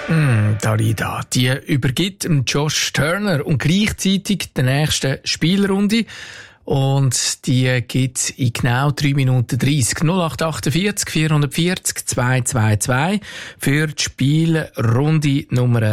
Dalida, die übergibt Josh Turner und gleichzeitig der nächsten Spielrunde. Und die gibt's in genau 3 Minuten 30. 0848 440 222 für die Spielrunde Nummer